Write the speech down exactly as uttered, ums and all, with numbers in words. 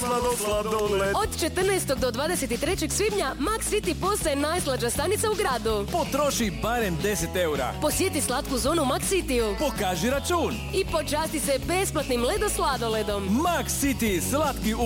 slado, sladoled. Od četrnaestog do dvadeset trećeg svibnja Max City postaje najslađa stanica u gradu. Potroši barem deset eura. Posjeti slatku zonu u Max Cityu. Pokaži račun. I počasti se besplatnim ledo sladoledom. Max City, slatki